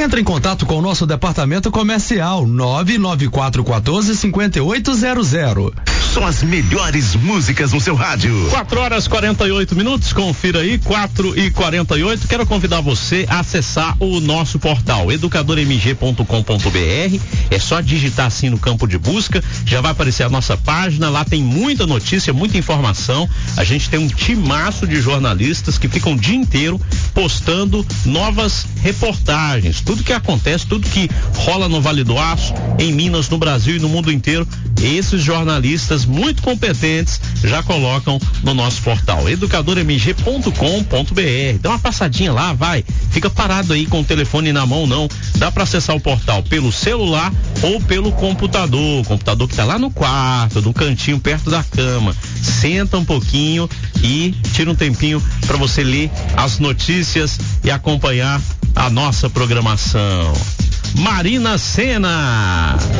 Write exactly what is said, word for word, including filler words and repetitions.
Entre em contato com o nosso departamento comercial nove nove quatro um quatro cinco oito zero zero. São as melhores músicas no seu rádio. quatro horas e quarenta e oito minutos, confira aí, quatro e quarenta e oito. Quero convidar você a acessar o nosso portal educador m g ponto com ponto b r. É só digitar assim no campo de busca, já vai aparecer a nossa página. Lá tem muita notícia, muita informação. A gente tem um timaço de jornalistas que ficam o dia inteiro postando novas reportagens, tudo que acontece, tudo que rola no Vale do Aço, em Minas, no Brasil e no mundo inteiro. Esses jornalistas muito competentes já colocam no nosso portal educador m g ponto com ponto b r. Dá uma passadinha lá, vai. Fica parado aí com o telefone na mão, não. Dá para acessar o portal pelo celular ou pelo computador. O computador que tá lá no quarto, no cantinho perto da cama. Senta um pouquinho e tira um tempinho para você ler as notícias e acompanhar a nossa programação. Marina Sena.